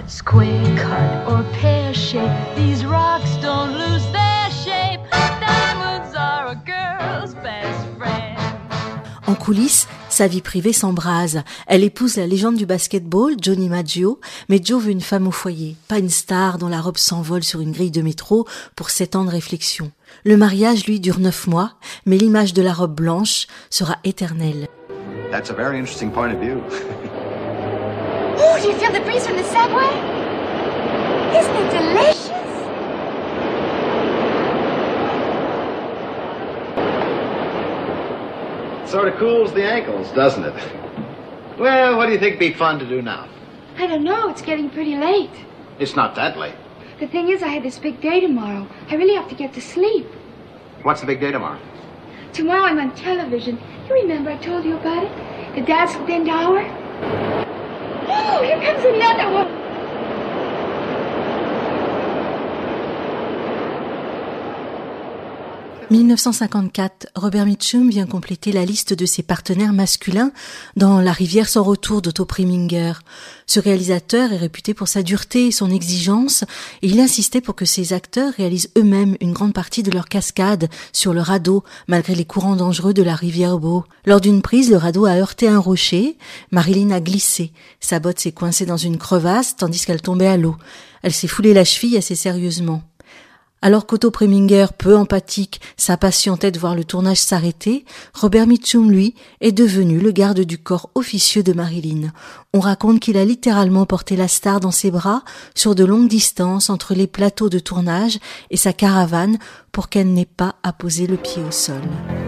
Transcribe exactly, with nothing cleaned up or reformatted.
Square cut or pear shape, these rocks don't lose their shape. Diamonds are a girl's best friend. En coulisses, sa vie privée s'embrase. Elle épouse la légende du basketball, Johnny Maggio, mais Joe veut une femme au foyer, pas une star dont la robe s'envole sur une grille de métro pour sept ans de réflexion. Le mariage, lui, dure neuf mois, mais l'image de la robe blanche sera éternelle. That's a very interesting point of view. Oh, do you feel the breeze from the subway? Isn't it delicious? Sort of cools the ankles, doesn't it? Well, what do you think would be fun to do now? I don't know. It's getting pretty late. It's not that late. The thing is, I have this big day tomorrow. I really have to get to sleep. What's the big day tomorrow? Tomorrow I'm on television. You remember I told you about it? The Dance Within the Hour? Oh, here comes another one. dix-neuf cent cinquante-quatre, Robert Mitchum vient compléter la liste de ses partenaires masculins dans La rivière sans retour d'Otto Preminger. Ce réalisateur est réputé pour sa dureté et son exigence, et il insistait pour que ses acteurs réalisent eux-mêmes une grande partie de leur cascade sur le radeau, malgré les courants dangereux de la rivière Bow. Lors d'une prise, le radeau a heurté un rocher, Marilyn a glissé. Sa botte s'est coincée dans une crevasse, tandis qu'elle tombait à l'eau. Elle s'est foulée la cheville assez sérieusement. Alors qu'Otto Preminger, peu empathique, s'impatientait de voir le tournage s'arrêter, Robert Mitchum, lui, est devenu le garde du corps officieux de Marilyn. On raconte qu'il a littéralement porté la star dans ses bras sur de longues distances entre les plateaux de tournage et sa caravane pour qu'elle n'ait pas à poser le pied au sol.